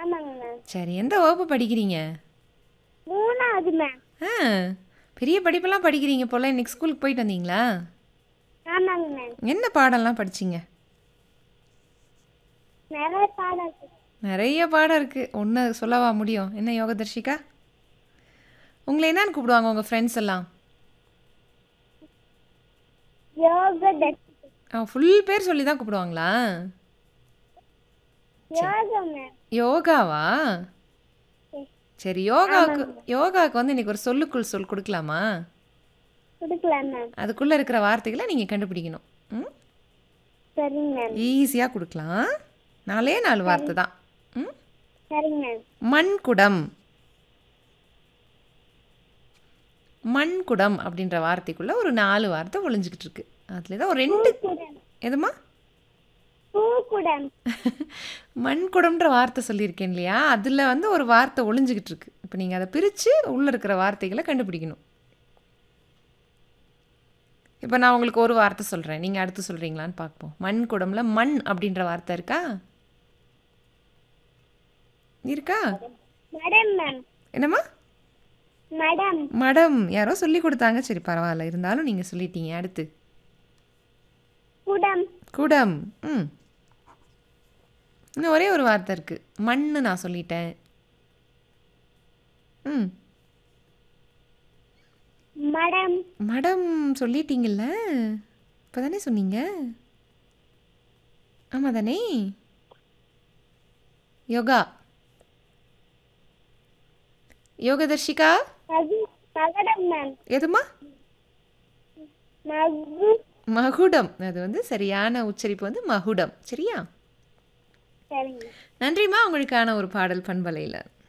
ஆமாங்க மேம். சரி, எந்த வகுப்பு படிக்கிறீங்க? 3வது மேம். ஆ, பெரிய படிப்பெல்லாம் படிக்கிறீங்க போல. இன்னைக்கு ஸ்கூலுக்கு போயிட்டு வந்தீங்களா? ஆமாங்க மேம். என்ன பாடம்லாம் படிச்சீங்க? நிறைய பாடம் இருக்கு. நிறைய பாடம் இருக்குது. ஒன்று சொல்லவா முடியும்? என்ன யோகதர்ஷிகா, உங்களை என்னன்னு கூப்பிடுவாங்க உங்கள் ஃப்ரெண்ட்ஸ் எல்லாம்? யோக ஃபுல் பேர் சொல்லி தான் கூப்பிடுவாங்களா? யோகா மேம். யோகாவா? சரி, யோகாவுக்கு ஆமாங்க. யோகாவுக்கு வந்து இன்னைக்கு ஒரு சொல்லுக்குள் சொல் கொடுக்கலாமா? கொடுக்கலாம் மேம். அதுக்குள்ளே இருக்கிற வார்த்தைகளை நீங்கள் கண்டுபிடிக்கணும். ம், சரிங்க மேம். ஈஸியாக கொடுக்கலாம். 4 வார்த்தை தான். ம், சரிங்க மேம். மண்குடம். மண்குடம் அப்படின்ற வார்த்தைக்குள்ளே ஒரு 4 வார்த்தை ஒளிஞ்சிக்கிட்டு இருக்கு. அதில் தான் ஒரு 2. பூக்குடம். எதுமா? பூக்குடம். மண்குடம்ன்ற வார்த்தை சொல்லியிருக்கேன் இல்லையா, அதில் வந்து ஒரு வார்த்தை ஒளிஞ்சிக்கிட்டு இருக்கு. இப்போ நீங்கள் அதை பிரித்து உள்ளே இருக்கிற வார்த்தைகளை கண்டுபிடிக்கணும். இப்போ நான் உங்களுக்கு ஒரு வார்த்தை சொல்கிறேன், நீங்கள் அடுத்து சொல்கிறீங்களான்னு பார்ப்போம். மண்குடம்ல மண் அப்படின்ற வார்த்தை இருக்கா? இருக்கா? மடம் மேம். என்னம்மா? மடம். மடம் யாரோ சொல்லி கொடுத்தாங்க. சரி, பரவாயில்ல, இருந்தாலும் நீங்கள் சொல்லிட்டீங்க. அடுத்து குடம். குடம். ம், இன்னும் ஒரே ஒரு வார்த்தை இருக்குது. மண்ணு நான் சொல்லிட்டேன். ம், மடம். மடம் சொல்லிட்டீங்கல்ல, இப்போ தானே சொன்னீங்க. ஆமாம் தானே? யோகா, யோகதர்ஷிகா. மகுடம் மேம். எதுமா? மகு. மகுடம். அது வந்து சரியான உச்சரிப்பு வந்து மகுடம். சரியா? சரிங்க. நன்றிம்மா, உங்களுக்கான ஒரு பாடல் பண்பலையில்.